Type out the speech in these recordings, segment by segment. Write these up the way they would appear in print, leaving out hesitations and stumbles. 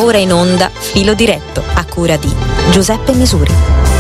ora in onda Filo Diretto, a cura di Giuseppe Misuri.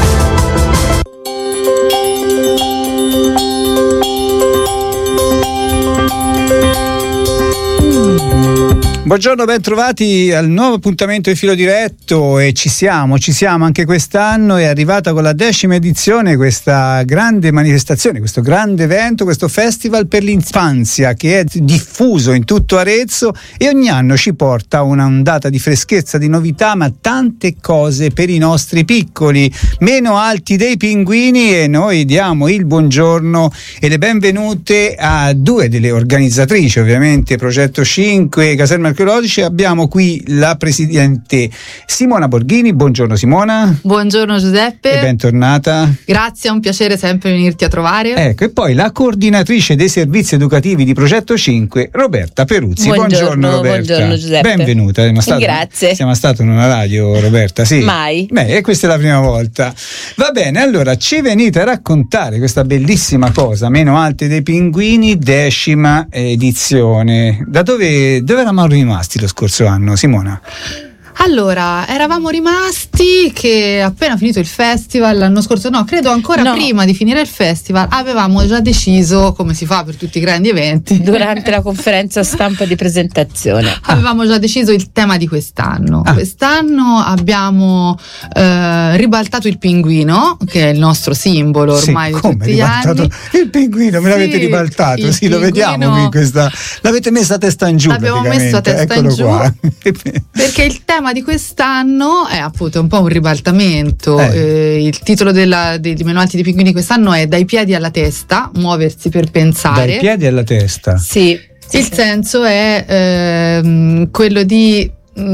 Buongiorno, ben trovati al nuovo appuntamento di Filo Diretto, e ci siamo anche quest'anno. È arrivata con la 10ª edizione questa grande manifestazione, questo grande evento, questo festival per l'infanzia che è diffuso in tutto Arezzo e ogni anno ci porta una ondata di freschezza, di novità, ma tante cose per i nostri piccoli, meno alti dei pinguini, e noi diamo il buongiorno e le benvenute a due delle organizzatrici, ovviamente Progetto 5 Caserme Archeologici. Abbiamo qui la presidente Simona Borghini. Buongiorno Simona. Buongiorno Giuseppe. E bentornata. Grazie, è un piacere sempre venirti a trovare. Ecco, e poi la coordinatrice dei servizi educativi di Progetto 5, Roberta Peruzzi. Buongiorno Roberta. Buongiorno Giuseppe. Benvenuta. Grazie. Siamo stati in una radio, Roberta? Sì. Mai. E questa è la prima volta. Va bene, allora ci venite a raccontare questa bellissima cosa, Meno Alti dei Pinguini, 10ª edizione. Da dove eravamo rimasti lo scorso anno, Simona? Allora, eravamo rimasti che appena finito il festival l'anno scorso, prima di finire il festival avevamo già deciso, come si fa per tutti i grandi eventi, durante la conferenza stampa di presentazione. Avevamo già deciso il tema di quest'anno. Quest'anno abbiamo ribaltato il pinguino, che è il nostro simbolo ormai di tutti gli anni. Il pinguino, me l'avete ribaltato? Sì, lo vediamo qui questa. L'avete messa a testa in giù. L'abbiamo messo a testa in giù qua. Perché il tema di quest'anno è appunto un po' un ribaltamento. Il titolo di Meno Alti dei Pinguini quest'anno è Dai piedi alla testa, muoversi per pensare. Dai piedi alla testa. Sì. Il senso è quello di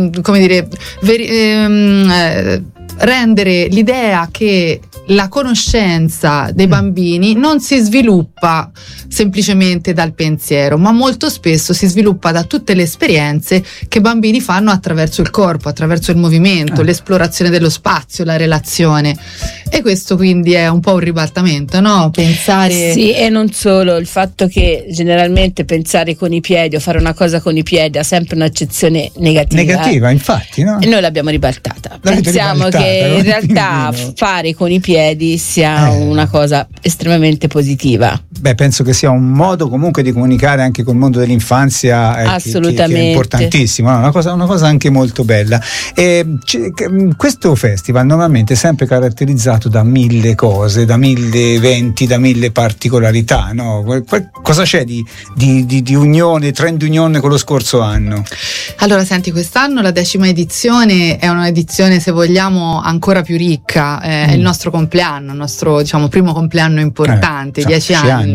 rendere l'idea che la conoscenza dei bambini non si sviluppa semplicemente dal pensiero, ma molto spesso si sviluppa da tutte le esperienze che i bambini fanno attraverso il corpo, attraverso il movimento, l'esplorazione dello spazio, la relazione. E questo quindi è un po' un ribaltamento, no? Pensare. Sì, e non solo, il fatto che generalmente pensare con i piedi o fare una cosa con i piedi ha sempre un'accezione negativa. Negativa, infatti, no? E noi l'abbiamo ribaltata. Pensiamo che in realtà fare con i piedi sia una cosa estremamente positiva. Penso che sia un modo comunque di comunicare anche col mondo dell'infanzia. Assolutamente. Che è importantissimo, no? Una cosa anche molto bella. Questo festival normalmente è sempre caratterizzato da 1000 cose, da 1000 eventi, da 1000 particolarità, no? Cosa c'è di unione, trend unione con lo scorso anno? Allora, senti, quest'anno la 10ª edizione è un'edizione, se vogliamo, ancra più ricca. È il nostro compleanno, il nostro primo compleanno importante, 10 anni.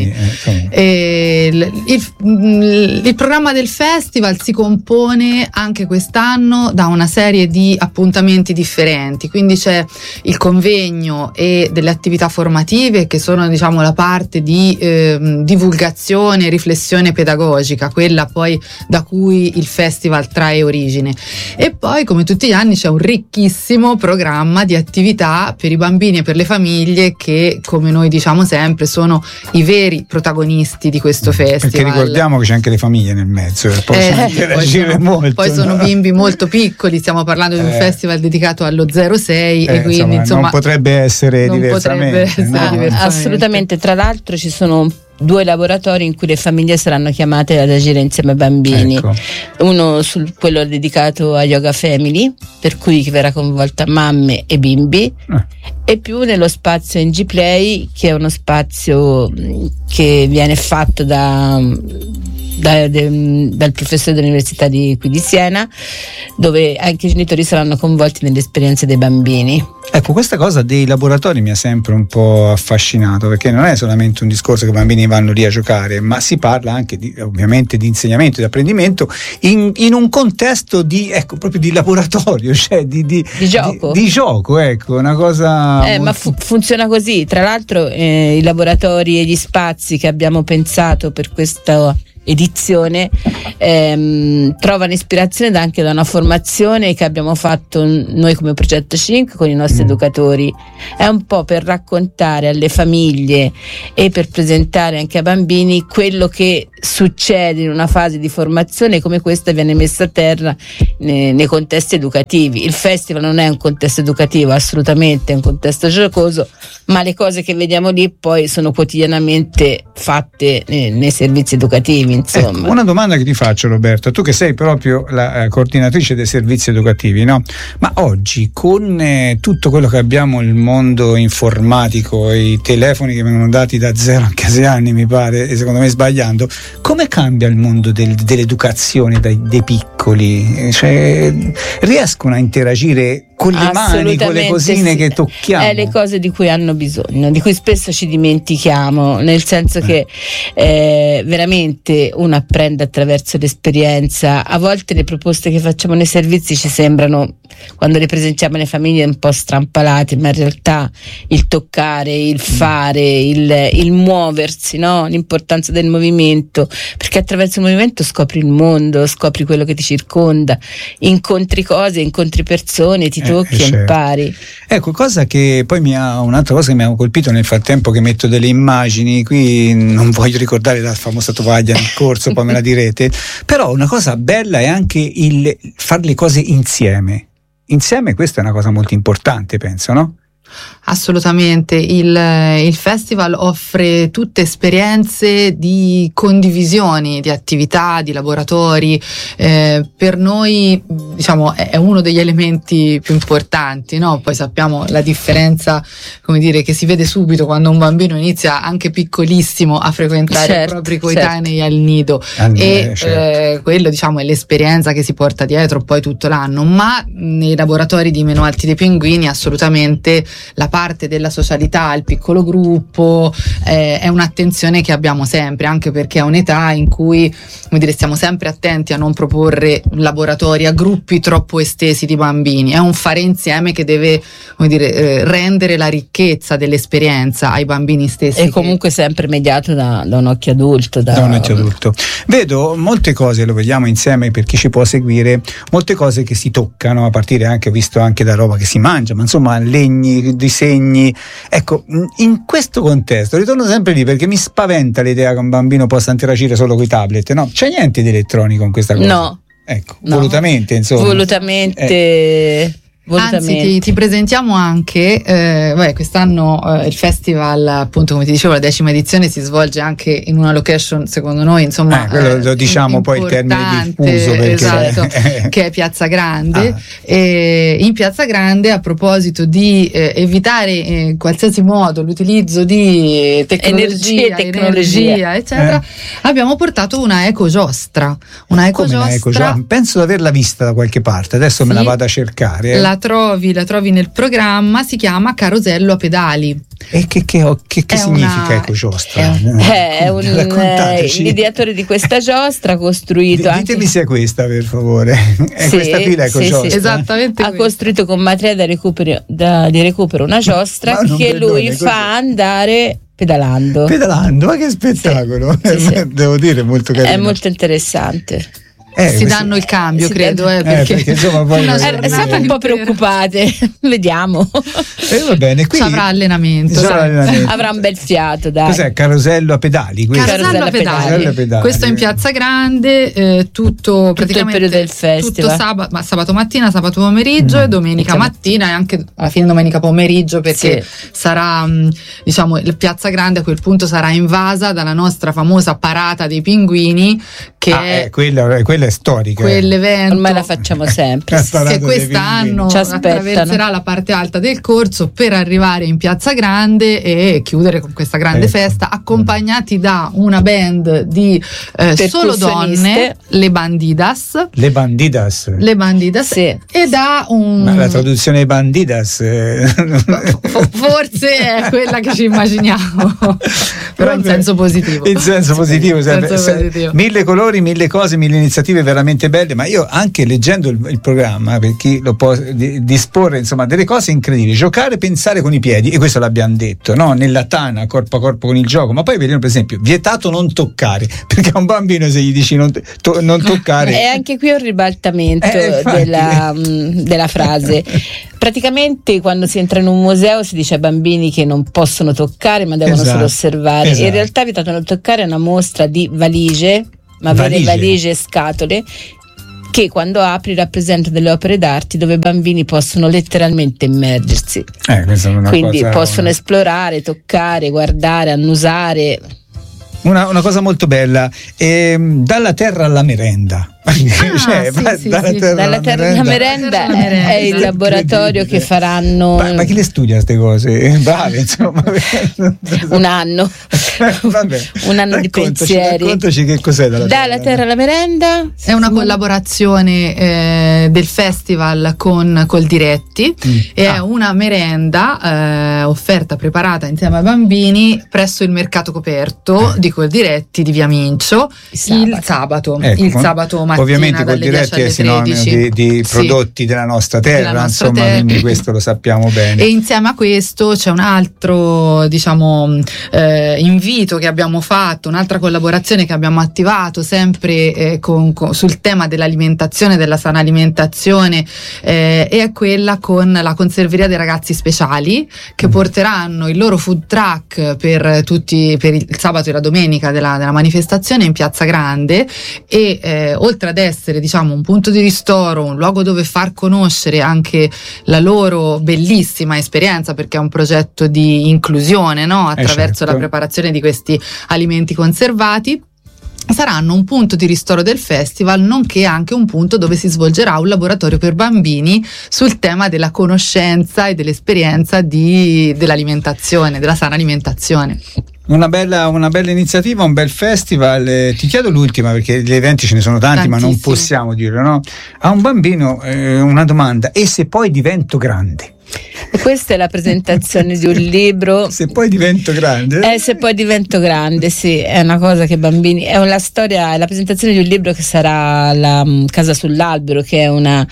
Il programma del festival si compone anche quest'anno da una serie di appuntamenti differenti, quindi c'è il convegno e delle attività formative che sono la parte di divulgazione e riflessione pedagogica, quella poi da cui il festival trae origine, e poi come tutti gli anni c'è un ricchissimo programma di attività per i bambini e per le famiglie che, come noi diciamo sempre, sono i veri protagonisti di questo festival. Perché ricordiamo che c'è anche le famiglie nel mezzo, possono interagire molto. Poi sono bimbi molto piccoli, stiamo parlando di un festival dedicato allo 0-6 e quindi insomma non potrebbe essere diversamente. Assolutamente. Tra l'altro ci sono 2 laboratori in cui le famiglie saranno chiamate ad agire insieme ai bambini. Uno quello dedicato a Yoga Family, per cui verrà coinvolta mamme e bimbi, e più nello spazio NG Play, che è uno spazio che viene fatto dal professore dell'università qui di Siena, dove anche i genitori saranno coinvolti nelle esperienze dei bambini. Ecco, questa cosa dei laboratori mi ha sempre un po' affascinato, perché non è solamente un discorso che i bambini vanno lì a giocare, ma si parla anche ovviamente di insegnamento, di apprendimento in un contesto proprio di laboratorio, cioè di gioco. Di gioco, ecco, una cosa. Ma funziona così. Tra l'altro i laboratori e gli spazi che abbiamo pensato per questo edizione trovano ispirazione anche da una formazione che abbiamo fatto noi come Progetto 5 con i nostri educatori. È un po' per raccontare alle famiglie e per presentare anche ai bambini quello che succede in una fase di formazione come questa viene messa a terra nei contesti educativi. Il festival non è un contesto educativo, assolutamente è un contesto giocoso, ma le cose che vediamo lì poi sono quotidianamente fatte nei servizi educativi, insomma. Ecco, una domanda che ti faccio, Roberta, tu che sei proprio la coordinatrice dei servizi educativi, no? Ma oggi con tutto quello che abbiamo, il mondo informatico, i telefoni che vengono dati da 0 a 6 anni, mi pare, e secondo me sbagliando, come cambia il mondo dell'educazione dei piccoli? Cioè, riescono a interagire con le mani, con le cosine che tocchiamo? Le cose di cui hanno bisogno, di cui spesso ci dimentichiamo, nel senso che veramente uno apprende attraverso l'esperienza. A volte le proposte che facciamo nei servizi ci sembrano, quando le presentiamo alle famiglie, un po' strampalate, ma in realtà il toccare, il fare, il muoversi, no? L'importanza del movimento, perché attraverso il movimento scopri il mondo, scopri quello che ti circonda, incontri cose, incontri persone, ti tocchi e impari. Ecco, un'altra cosa che mi ha colpito nel frattempo, che metto delle immagini qui, non voglio ricordare la famosa tovaglia nel corso, poi me la direte, però una cosa bella è anche il fare le cose insieme. Insieme, questa è una cosa molto importante, penso, no? Assolutamente, il festival offre tutte esperienze di condivisioni, di attività, di laboratori. Per noi, diciamo, è uno degli elementi più importanti, no? Poi sappiamo la differenza, come dire, che si vede subito quando un bambino inizia anche piccolissimo a frequentare i propri coetanei al nido, quello, diciamo, è l'esperienza che si porta dietro poi tutto l'anno. Ma nei laboratori di Meno Alti dei Pinguini, assolutamente la parte della socialità, il piccolo gruppo, è un'attenzione che abbiamo sempre, anche perché è un'età in cui, come dire, stiamo sempre attenti a non proporre laboratori a gruppi troppo estesi di bambini. È un fare insieme che deve, come dire, rendere la ricchezza dell'esperienza ai bambini stessi. E comunque sempre mediato da un occhio adulto. Da un occhio adulto. Vedo molte cose, lo vediamo insieme per chi ci può seguire, molte cose che si toccano, a partire anche, ho visto anche da roba che si mangia, ma insomma legni, disegni. Ecco, in questo contesto ritorno sempre lì, perché mi spaventa l'idea che un bambino possa interagire solo con i tablet. No, c'è niente di elettronico in questa cosa? No. Ecco, no. Volutamente, insomma. Volutamente. Anzi, ti presentiamo anche quest'anno il festival, appunto, come ti dicevo, la 10ª edizione si svolge anche in una location, secondo noi, insomma, quello lo diciamo poi il termine diffuso, perché esatto, che è Piazza Grande. E in Piazza Grande, a proposito di evitare qualsiasi modo l'utilizzo di tecnologia, energia, eccetera, abbiamo portato una ecogiostra. Penso di averla vista da qualche parte, adesso me la vado a cercare. La trovi nel programma, si chiama Carosello a pedali. E che significa ecogiostra? L'ideatore di questa giostra ha costruito ditemi se è questa, per favore. Questa qui la ecogiostra? Sì, esattamente. Ha costruito con materiale di recupero una giostra che lui fa andare pedalando, ma che spettacolo! Devo dire, molto carino. È molto interessante. Si danno il cambio, credo, perché insomma poi siamo un po' preoccupate. Vediamo. Va bene, qui ci avrà allenamento. Avrà un bel fiato, dai. Cos'è? Carosello a pedali? Carosello a pedali. Questo in Piazza Grande, tutto praticamente il periodo del festival. Tutto sabato mattina, sabato pomeriggio e domenica mattina, e anche alla fine domenica pomeriggio, perché sarà, diciamo, il Piazza Grande a quel punto sarà invasa dalla nostra famosa parata dei pinguini, che quella è storica. Quell'evento ormai la facciamo sempre, che quest'anno attraverserà la parte alta del corso per arrivare in Piazza Grande e chiudere con questa grande festa, accompagnati da una band di solo donne, le Bandidas, sì. E da ma la traduzione Bandidas forse è quella che ci immaginiamo, però in senso positivo. Mille colori, mille cose, mille iniziative iniziative veramente belle, ma io anche leggendo il programma, per chi lo può disporre, insomma, delle cose incredibili, giocare, pensare con i piedi, e questo l'abbiamo detto, no? Nella tana, corpo a corpo con il gioco, ma poi vediamo per esempio vietato non toccare, perché a un bambino se gli dici non toccare, e anche qui un ribaltamento della frase. Praticamente quando si entra in un museo si dice ai bambini che non possono toccare ma devono solo osservare. In realtà vietato non toccare è una mostra di valigie, ma vere valigie e scatole, che quando apri rappresentano delle opere d'arte dove i bambini possono letteralmente immergersi. Quindi possono esplorare, toccare, guardare, annusare. Una cosa molto bella, dalla terra alla merenda. Dalla terra alla merenda è il laboratorio che faranno. Ma chi le studia queste cose? Bravi, insomma. Un anno. Vabbè. Un anno di pensieri. Raccontaci che cos'è dalla terra alla merenda. È una collaborazione del festival con Coldiretti, e è una merenda offerta, preparata insieme ai bambini presso il mercato coperto di Coldiretti di Via Mincio il sabato. Il sabato mattina, ovviamente Coldiretti è sinonimo di prodotti della nostra terra, quindi questo lo sappiamo bene. E insieme a questo c'è un altro, invito che abbiamo fatto, un'altra collaborazione che abbiamo attivato sempre sul tema dell'alimentazione, della sana alimentazione, e è quella con la Conserveria dei Ragazzi Speciali, che porteranno il loro food truck per il sabato e la domenica della manifestazione in Piazza Grande, e oltre ad essere un punto di ristoro, un luogo dove far conoscere anche la loro bellissima esperienza, perché è un progetto di inclusione, no? Attraverso la preparazione di questi alimenti conservati, saranno un punto di ristoro del festival, nonché anche un punto dove si svolgerà un laboratorio per bambini sul tema della conoscenza e dell'esperienza dell'alimentazione, della sana alimentazione. Una bella iniziativa, un bel festival. Ti chiedo l'ultima, perché gli eventi ce ne sono tanti, ma non possiamo dirlo, no? A un bambino una domanda: e se poi divento grande? Questa è la presentazione di un libro. Se poi divento grande? Se poi divento grande, sì, è una cosa che bambini. È una storia, è la presentazione di un libro che sarà la Casa sull'Albero, che è una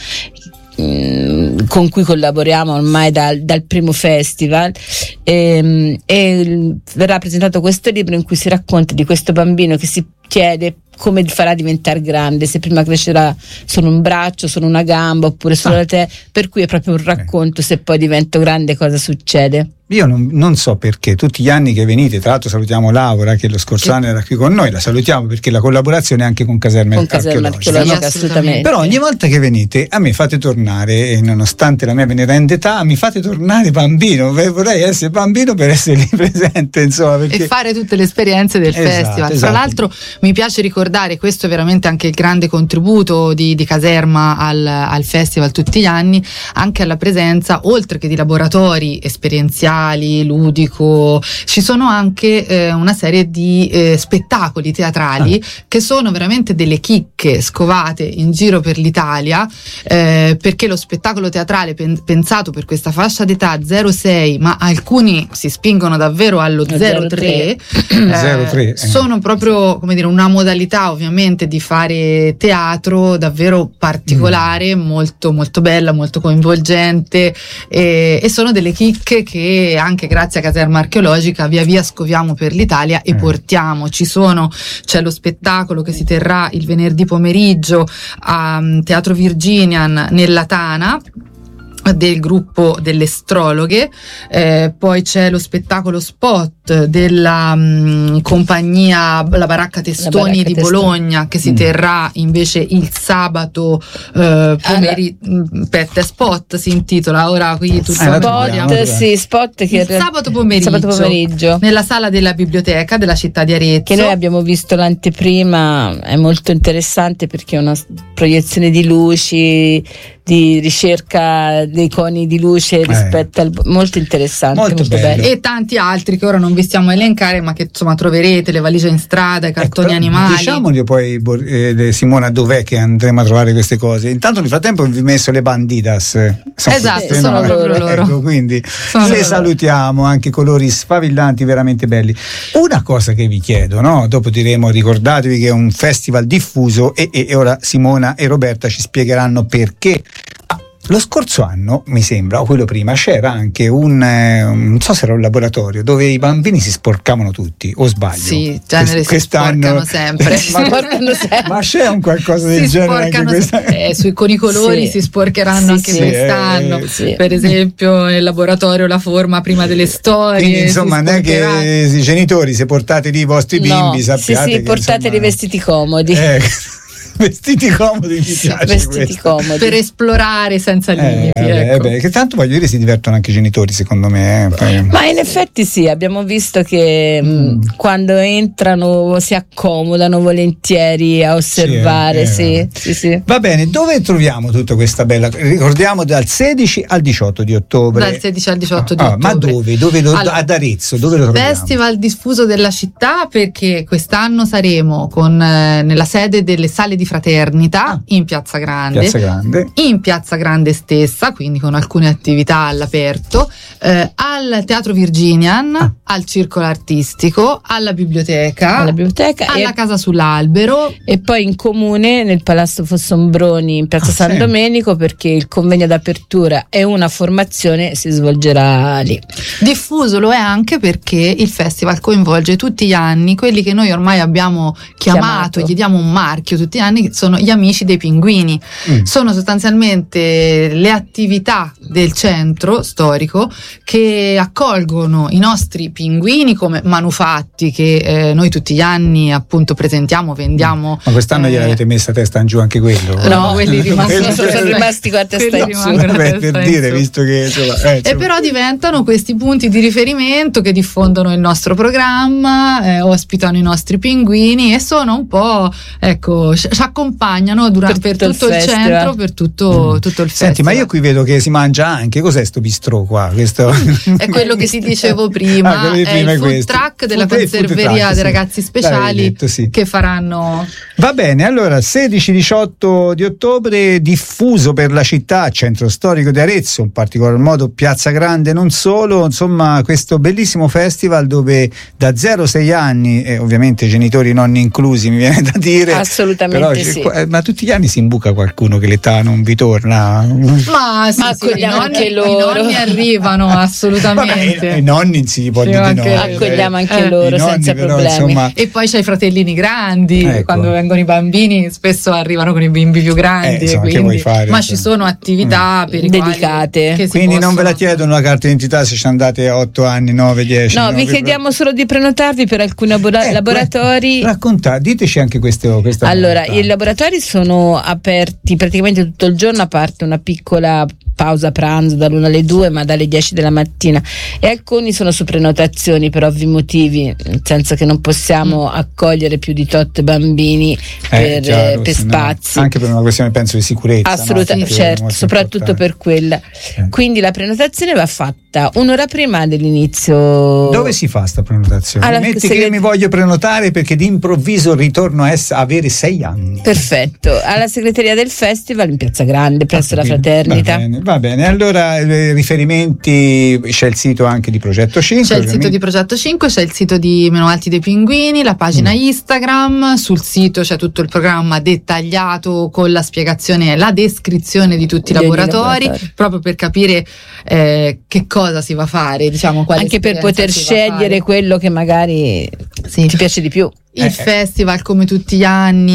con cui collaboriamo ormai dal primo festival, e verrà presentato questo libro in cui si racconta di questo bambino che si chiede come farà diventare grande, se prima crescerà solo un braccio, solo una gamba, oppure solo la testa, per cui è proprio un racconto, se poi divento grande cosa succede. Io non so perché tutti gli anni che venite, tra l'altro salutiamo Laura che lo scorso anno era qui con noi, la salutiamo perché la collaborazione è anche con Caserma Archeologica, no? Assolutamente. Però ogni volta che venite a me fate tornare, e nonostante la mia veneranda età mi fate tornare bambino, vorrei essere bambino per essere lì presente, insomma, perché... e fare tutte le esperienze del festival. Tra l'altro mi piace ricordare, questo è veramente anche il grande contributo di Caserma al festival tutti gli anni, anche alla presenza, oltre che di laboratori esperienziali, ludico, ci sono anche una serie di spettacoli teatrali che sono veramente delle chicche scovate in giro per l'Italia, perché lo spettacolo teatrale pensato per questa fascia d'età 0-6, ma alcuni si spingono davvero allo 0-3, sono proprio, come dire, una modalità ovviamente di fare teatro davvero particolare, molto molto bella, molto coinvolgente, e sono delle chicche che anche grazie a Caserma Archeologica via via scoviamo per l'Italia e portiamo. C'è lo spettacolo che si terrà il venerdì pomeriggio a Teatro Virginian nella Tana, del gruppo delle Astrologhe, poi c'è lo spettacolo spot della compagnia La Baracca Testoni di Bologna, che si terrà invece il sabato Spot si intitola, ora qui tutto spot che il sabato pomeriggio nella sala della biblioteca della città di Arezzo, che noi abbiamo visto l'anteprima, è molto interessante perché è una proiezione di luci, di ricerca dei coni di luce rispetto al molto interessante, molto bello. E tanti altri che ora non vi stiamo a elencare, ma che insomma troverete, le valigie in strada, i cartoni animali. Diciamoli poi, Simona, dov'è che andremo a trovare queste cose? Intanto nel frattempo vi ho messo le Bandidas. Esatto, sono proprio loro. Ecco, quindi le salutiamo, anche colori sfavillanti, veramente belli. Una cosa che vi chiedo, no? Dopo diremo, ricordatevi che è un festival diffuso e ora Simona e Roberta ci spiegheranno perché. Lo scorso anno, mi sembra, o quello prima, c'era anche non so se era un laboratorio dove i bambini si sporcavano tutti, o sbaglio? Sì, genere si sporcano sempre. Ma c'è un qualcosa del genere anche quest'anno? Con i colori si sporcheranno anche quest'anno. Per esempio nel laboratorio la forma prima delle storie. Quindi insomma non è che i genitori, se portate lì i vostri bimbi, sappiate che portate i vestiti comodi. Vestiti comodi, mi piace vestiti comodi per esplorare senza limiti. Che tanto voglio dire, si divertono anche i genitori, secondo me. Ma in effetti sì, abbiamo visto che quando entrano si accomodano volentieri a osservare. Sì. Va bene, dove troviamo tutta questa bella? Ricordiamo dal 16 al 18 di ottobre. Dal 16 al 18 di ottobre. Ma dove? Allora, ad Arezzo, dove lo troviamo? Festival diffuso della città, perché quest'anno saremo nella sede delle sale di Fraternità in Piazza Grande, in Piazza Grande stessa, quindi con alcune attività all'aperto, al Teatro Virginian, al Circolo Artistico, alla biblioteca, alla Casa sull'Albero, e poi in comune nel Palazzo Fossombroni in Piazza San Domenico, perché il convegno d'apertura e una formazione si svolgerà lì. Diffuso lo è anche perché il festival coinvolge tutti gli anni quelli che noi ormai abbiamo chiamato, gli diamo un marchio tutti gli anni, sono gli amici dei pinguini. Sono sostanzialmente le attività del centro storico che accolgono i nostri pinguini come manufatti che noi tutti gli anni appunto presentiamo, vendiamo. Ma quest'anno gliel'avete messa a testa in giù anche quello? No, quelli sono rimasti con la testa in giù. Per dire, visto che insomma. E però diventano questi punti di riferimento che diffondono il nostro programma, ospitano i nostri pinguini e sono un po', ci accompagnano per tutto il centro, per tutto il festival. Senti, ma io qui vedo che si mangia anche. Cos'è sto bistrò qua? Questo è quello che ti dicevo prima, è il food truck della conserveria dei ragazzi speciali che faranno. Va bene, allora 16-18 di ottobre, diffuso per la città, centro storico di Arezzo, in particolar modo Piazza Grande, non solo, insomma questo bellissimo festival dove da 0-6 anni, e ovviamente genitori nonni inclusi, mi viene da dire, assolutamente sì. Ma tutti gli anni si imbuca qualcuno che l'età non vi torna. Ma accogliamo anche loro. I nonni arrivano assolutamente. Vabbè, i nonni si gli può dire di no. Accogliamo anche loro senza però, problemi. Insomma. E poi c'è i fratellini grandi, quando vengono i bambini spesso arrivano con i bimbi più grandi, che vuoi fare, ma ci sono attività per i dedicate. Quindi non ve la chiedono la carta d'identità se ci andate a 8 anni, 9, 10. No, vi chiediamo solo di prenotarvi per alcuni laboratori. Diteci anche questa. Allora, i laboratori sono aperti praticamente tutto il giorno, a parte una piccola pausa pranzo dall'1 alle 2, ma dalle 10 della mattina, e alcuni sono su prenotazioni per ovvi motivi, nel senso che non possiamo accogliere più di tot bambini per spazi, anche per una questione penso di sicurezza, assolutamente, certo, soprattutto per quella. Quindi la prenotazione va fatta un'ora prima dell'inizio. Dove si fa sta prenotazione? Metti che io mi voglio prenotare perché d'improvviso ritorno a avere 6 anni. Perfetto, alla segreteria del festival in Piazza Grande presso la Fraternità. Va bene, allora riferimenti, c'è il sito anche di Progetto 5. C'è il sito di Progetto 5, c'è il sito di Meno Alti dei Pinguini, la pagina Instagram, sul sito c'è tutto il programma dettagliato con la spiegazione, la descrizione di tutti i laboratori, proprio per capire che cosa si va a fare, diciamo, quale anche per poter scegliere quello che magari ti piace di più. Il festival, come tutti gli anni,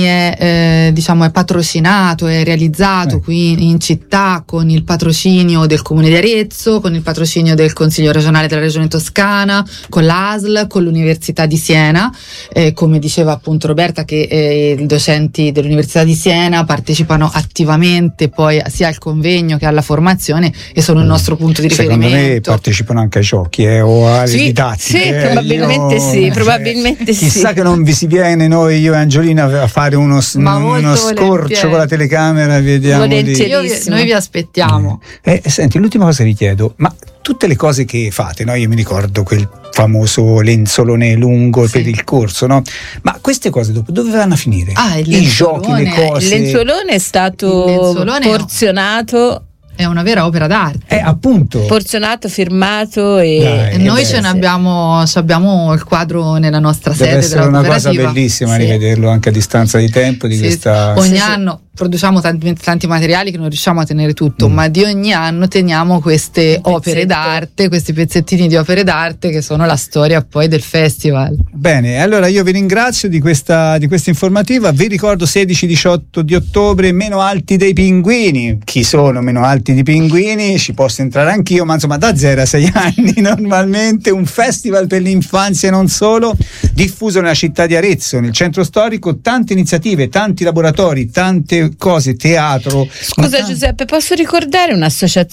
è patrocinato, è realizzato qui in città con il patrocinio del Comune di Arezzo, con il patrocinio del Consiglio regionale della Regione Toscana, con l'ASL, con l'Università di Siena. Come diceva appunto Roberta, che i docenti dell'Università di Siena partecipano attivamente poi sia al convegno che alla formazione e sono il nostro punto di riferimento. Secondo me partecipano anche ai giochi o alle didattiche. Sì, probabilmente probabilmente sì. Chissà che non vi si viene noi, io e Angiolina, a fare uno scorcio con la telecamera, vediamo noi vi aspettiamo. Senti, l'ultima cosa che vi chiedo, ma tutte le cose che fate, no? Io mi ricordo quel famoso lenzuolone lungo per il corso, no? Ma queste cose dopo dove vanno a finire? I giochi, le cose. Il lenzuolone è stato porzionato. È una vera opera d'arte. Appunto. Porzionato, firmato e noi ce ne abbiamo il quadro nella nostra sede. Deve essere una cosa bellissima rivederlo anche a distanza di tempo di questa. Ogni anno produciamo tanti materiali che non riusciamo a tenere tutto, ma di ogni anno teniamo queste opere d'arte, questi pezzettini di opere d'arte che sono la storia poi del festival. Bene, allora io vi ringrazio di questa informativa. Vi ricordo 16-18 di ottobre, Meno Alti dei Pinguini. Chi sono Meno Alti dei Pinguini? Ci posso entrare anch'io, ma insomma da 0 a 6 anni normalmente, un festival per l'infanzia e non solo, diffuso nella città di Arezzo, nel centro storico, tante iniziative, tanti laboratori, tante cose, teatro. Scusa Giuseppe, posso ricordare un'associazione